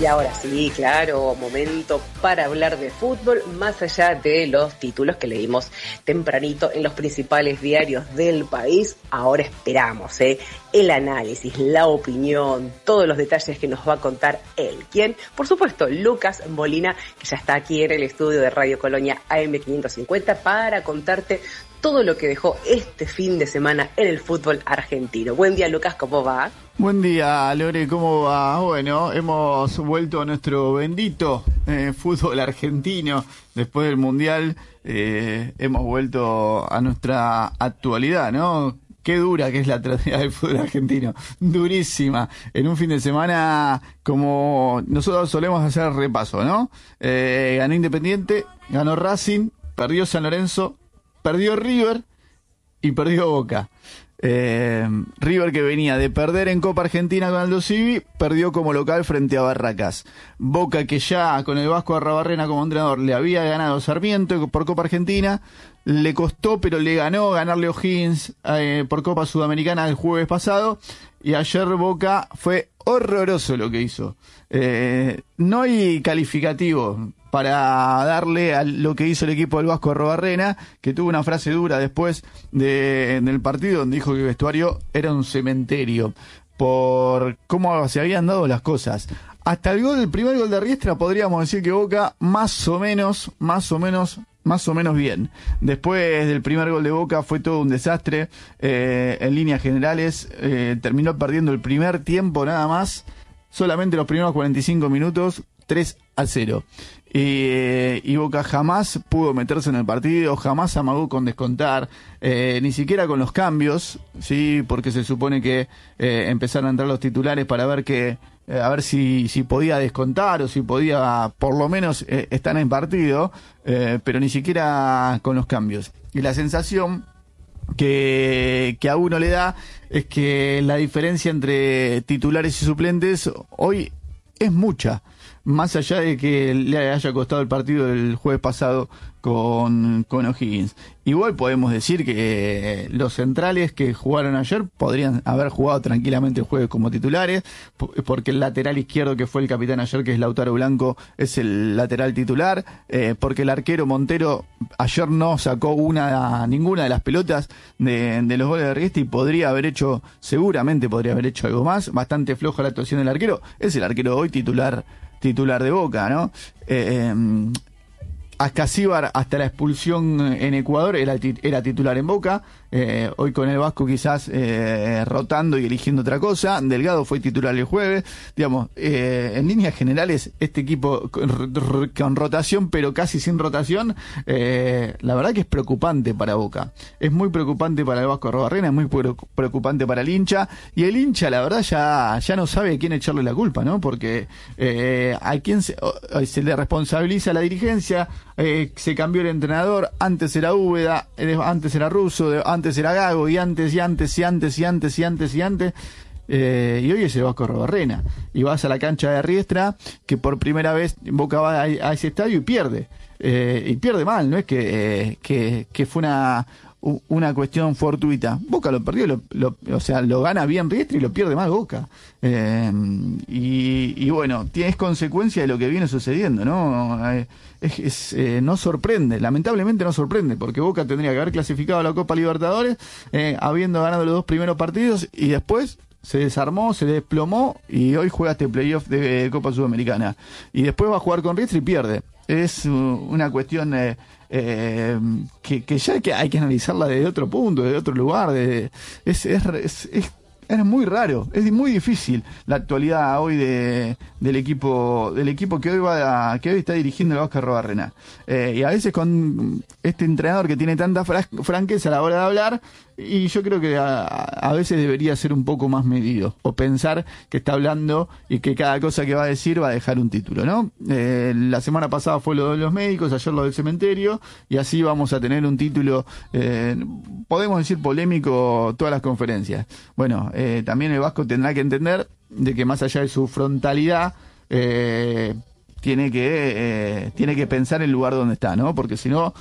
Y ahora sí, claro, momento para hablar de fútbol, más allá de los títulos que leímos tempranito en los principales diarios del país. Ahora esperamos el análisis, la opinión, todos los detalles que nos va a contar él. ¿Quién? Por supuesto, Lucas Molina, que ya está aquí en el estudio de Radio Colonia AM550 para contarte todo lo que dejó este fin de semana en el fútbol argentino. Buen día, Lucas, ¿cómo va? Buen día, Lore, ¿cómo va? Bueno, hemos vuelto a nuestro bendito fútbol argentino después del Mundial. Hemos vuelto a nuestra actualidad, ¿no? Qué dura que es la tragedia del fútbol argentino, durísima. En un fin de semana, como nosotros solemos hacer repaso, ¿no? Ganó Independiente, ganó Racing, perdió San Lorenzo, perdió River y perdió Boca. River, que venía de perder en Copa Argentina con Aldo Civi, perdió como local frente a Barracas. Boca, que ya con el Vasco Arrabarrena como entrenador le había ganado Sarmiento por Copa Argentina, le costó, pero le ganó ganarle O'Higgins por Copa Sudamericana el jueves pasado, y ayer Boca fue horroroso lo que hizo. No hay calificativo para darle a lo que hizo el equipo del Vasco Arrabarrena, que tuvo una frase dura después del partido, donde dijo que el vestuario era un cementerio por cómo se habían dado las cosas. Hasta el primer gol de Riestra podríamos decir que Boca más o menos bien. Después del primer gol de Boca fue todo un desastre. En líneas generales terminó perdiendo el primer tiempo nada más, solamente los primeros 45 minutos, 3-0. Y Boca jamás pudo meterse en el partido, jamás amagó con descontar, ni siquiera con los cambios, sí, porque se supone que empezaron a entrar los titulares para ver a ver si podía descontar o si podía por lo menos estar en partido, pero ni siquiera con los cambios. Y la sensación que a uno le da es que la diferencia entre titulares y suplentes hoy es mucha, más allá de que le haya costado el partido del jueves pasado con O'Higgins. Igual podemos decir que los centrales que jugaron ayer podrían haber jugado tranquilamente el jueves como titulares, porque el lateral izquierdo, que fue el capitán ayer, que es Lautaro Blanco, es el lateral titular, porque el arquero Montero ayer no sacó ninguna de las pelotas de los goles de Riestra, y seguramente podría haber hecho algo más. Bastante floja la actuación del arquero, es el arquero hoy titular de Boca, ¿no? Ascasíbar, hasta la expulsión en Ecuador, era titular en Boca. Hoy con el Vasco quizás rotando y eligiendo otra cosa. Delgado fue titular el jueves. Digamos, en líneas generales, este equipo con rotación, pero casi sin rotación, la verdad que es preocupante para Boca. Es muy preocupante para el Vasco Arrabarrena, es muy preocupante para el hincha. Y el hincha, la verdad, ya no sabe a quién echarle la culpa, ¿no? Porque a quién se le responsabiliza a la dirigencia. Se cambió el entrenador, antes era Úbeda, antes era Russo, antes era Gago, y antes, y hoy es el Vasco Arrabarrena. Y vas a la cancha de Riestra, que por primera vez Boca va a ese estadio y pierde. Y pierde mal, no es que fue una cuestión fortuita. Boca lo perdió, lo gana bien Riestra y lo pierde mal Boca. Y bueno, es consecuencia de lo que viene sucediendo, ¿no? No sorprende, lamentablemente no sorprende, porque Boca tendría que haber clasificado a la Copa Libertadores, habiendo ganado los 2 primeros partidos, y después se desarmó, se desplomó, y hoy juega este playoff de Copa Sudamericana. Y después va a jugar con Riestra y pierde. Es una cuestión que ya hay que analizarla desde otro punto, desde otro lugar. Es muy raro, es muy difícil la actualidad hoy del equipo que hoy está dirigiendo el Vasco Arrabarrena. Y a veces con este entrenador que tiene tanta franqueza a la hora de hablar, y yo creo que a veces debería ser un poco más medido, o pensar que está hablando y que cada cosa que va a decir va a dejar un título, ¿no? La semana pasada fue lo de los médicos, ayer lo del cementerio, y así vamos a tener un título, podemos decir polémico, todas las conferencias. Bueno, también el Vasco tendrá que entender de que más allá de su frontalidad, tiene que pensar el lugar donde está, ¿no? Porque si no,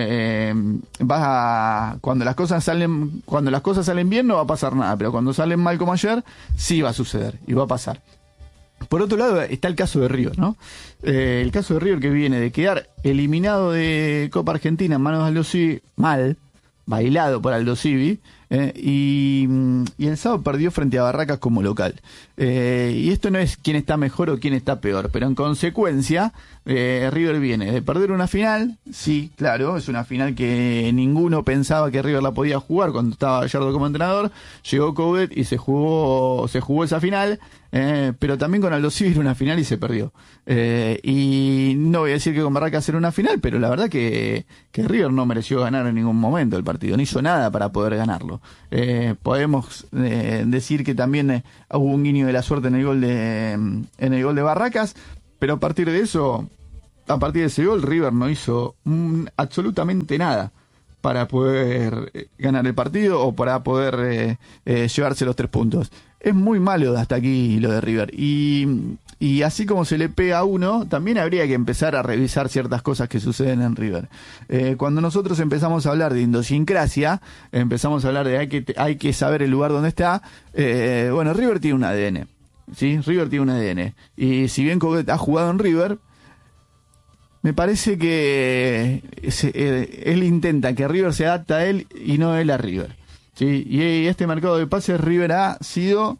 cuando las cosas salen bien no va a pasar nada, pero cuando salen mal como ayer, sí va a suceder y va a pasar. Por otro lado está el caso de River, ¿no? El caso de River, que viene de quedar eliminado de Copa Argentina en manos de Aldo Civi, mal, bailado por Aldo Civi, y el sábado perdió frente a Barracas como local. Y esto no es quién está mejor o quién está peor, pero en consecuencia River viene de perder una final. Sí, claro, es una final que ninguno pensaba que River la podía jugar cuando estaba Gallardo como entrenador. Llegó Coudet y se jugó esa final, pero también con Aldo Civi era una final y se perdió. Y no voy a decir que con Barracas era una final, pero la verdad que River no mereció ganar en ningún momento el partido, no hizo nada para poder ganarlo. Podemos decir que también hubo un guiño de la suerte en el gol de Barracas, pero a partir de ese gol, River no hizo absolutamente nada para poder ganar el partido o para poder llevarse los 3 puntos. Es muy malo hasta aquí lo de River. Y así como se le pega a uno, también habría que empezar a revisar ciertas cosas que suceden en River. Cuando nosotros empezamos a hablar de idiosincrasia, empezamos a hablar de hay que saber el lugar donde está. Bueno, River tiene un ADN. ¿Sí? River tiene un ADN. Y si bien Coudet ha jugado en River, me parece que él intenta que River se adapte a él y no él a River. ¿Sí? Y este mercado de pases River ha sido...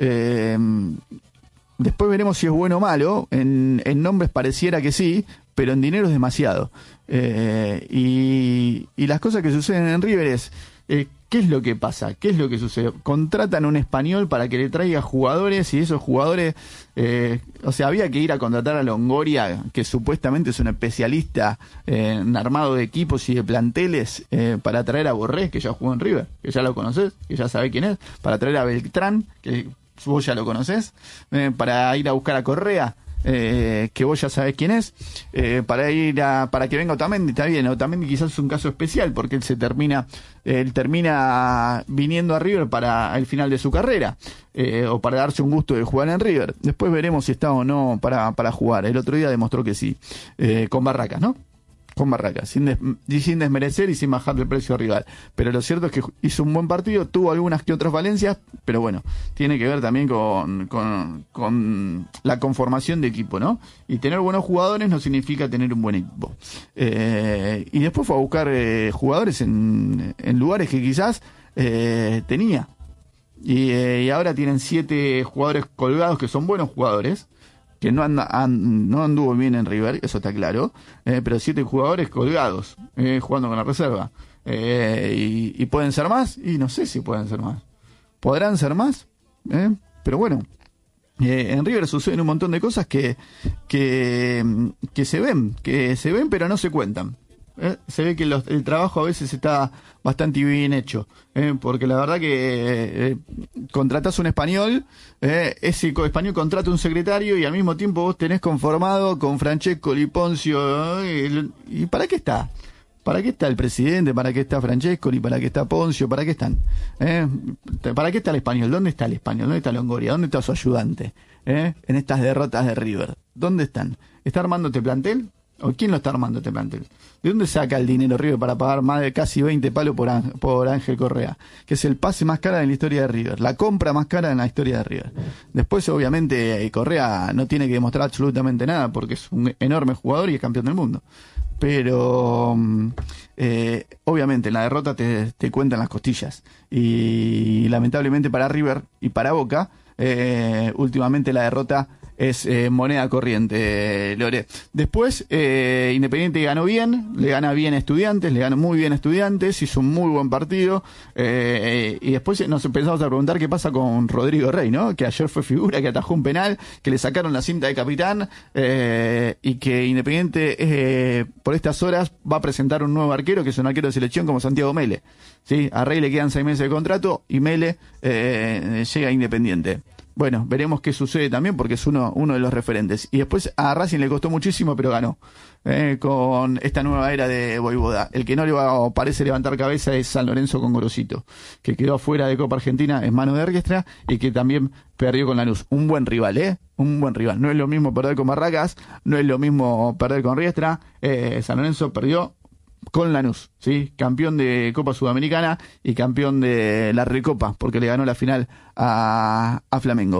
después veremos si es bueno o malo. En nombres pareciera que sí, pero en dinero es demasiado. Y las cosas que suceden en River es... ¿qué es lo que pasa? ¿Qué es lo que sucede? Contratan a un español para que le traiga jugadores y esos jugadores... o sea, había que ir a contratar a Longoria, que supuestamente es un especialista en armado de equipos y de planteles, para traer a Borré, que ya jugó en River, que ya lo conocés, que ya sabés quién es, para traer a Beltrán, que vos ya lo conocés, para ir a buscar a Correa, que vos ya sabés quién es, para que venga Otamendi. Está bien, Otamendi quizás es un caso especial porque él termina viniendo a River para el final de su carrera, o para darse un gusto de jugar en River. Después veremos si está o no para jugar. El otro día demostró que sí, con Barracas, ¿no? Con Barracas, sin desmerecer y sin bajarle el precio al rival. Pero lo cierto es que hizo un buen partido, tuvo algunas que otras valencias, pero bueno, tiene que ver también con la conformación de equipo, ¿no? Y tener buenos jugadores no significa tener un buen equipo. Y después fue a buscar jugadores en lugares que quizás tenía. Y ahora tienen 7 jugadores colgados que son buenos jugadores, que no anduvo bien en River, eso está claro, pero 7 jugadores colgados, jugando con la reserva. Y pueden ser más, y no sé si pueden ser más. ¿Podrán ser más? Pero bueno, en River suceden un montón de cosas que se ven, pero no se cuentan. Se ve que el trabajo a veces está bastante bien hecho, porque la verdad que contratás un español, ese español contrata un secretario y al mismo tiempo vos tenés conformado con Francesco, Poncio, ¿y para qué está? ¿Para qué está el presidente? ¿Para qué está Francesco? ¿Y para qué está Poncio? ¿Para qué están? ¿Para qué está el español? ¿Dónde está el español? ¿Dónde está Longoria? ¿Dónde está su ayudante? En estas derrotas de River, ¿dónde están? ¿Está armando este plantel? ¿O quién lo está armando este plantel? ¿De dónde saca el dinero River para pagar más de casi 20 palos por Ángel Correa? Que es el pase más caro en la historia de River, la compra más cara en la historia de River. Después, obviamente, Correa no tiene que demostrar absolutamente nada porque es un enorme jugador y es campeón del mundo. Pero obviamente en la derrota te cuentan las costillas. Y lamentablemente para River y para Boca, últimamente la derrota es moneda corriente, Lore. Después, Independiente ganó bien, le gana bien a Estudiantes, le ganó muy bien a Estudiantes, hizo un muy buen partido, y después nos empezamos a preguntar qué pasa con Rodrigo Rey, ¿no? Que ayer fue figura, que atajó un penal, que le sacaron la cinta de capitán, y que Independiente por estas horas va a presentar un nuevo arquero, que es un arquero de selección como Santiago Mele. ¿Sí? A Rey le quedan 6 meses de contrato y Mele llega a Independiente. Bueno, veremos qué sucede también porque es uno de los referentes. Y después a Racing le costó muchísimo, pero ganó con esta nueva era de Vojvoda. El que no parece levantar cabeza es San Lorenzo con Gorosito, que quedó fuera de Copa Argentina en manos de Erguestra y que también perdió con Lanús. Un buen rival, un buen rival. No es lo mismo perder con Barracas, no es lo mismo perder con Riestra. San Lorenzo perdió con Lanús, ¿sí? Campeón de Copa Sudamericana y campeón de la Recopa, porque le ganó la final a Flamengo.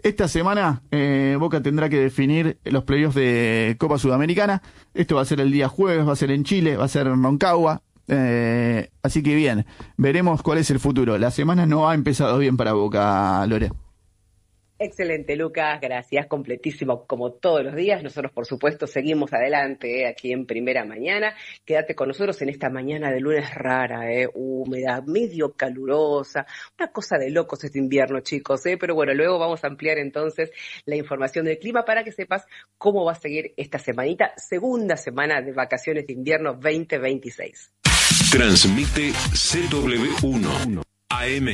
esta semana Boca tendrá que definir los playoffs de Copa Sudamericana. Esto va a ser el día jueves, va a ser en Chile, va a ser en Rancagua. Así que bien, veremos cuál es el futuro. La semana no ha empezado bien para Boca, Lore. Excelente, Lucas, gracias, completísimo como todos los días. Nosotros, por supuesto, seguimos adelante aquí en Primera Mañana. Quédate con nosotros en esta mañana de lunes rara, húmeda, medio calurosa, una cosa de locos este invierno, chicos, pero bueno, luego vamos a ampliar entonces la información del clima para que sepas cómo va a seguir esta semanita, segunda semana de vacaciones de invierno 2026. Transmite CW1 AM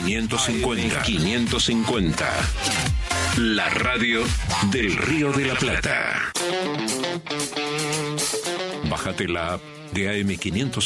550. La radio del Río de la Plata. Bájate la app de AM 550.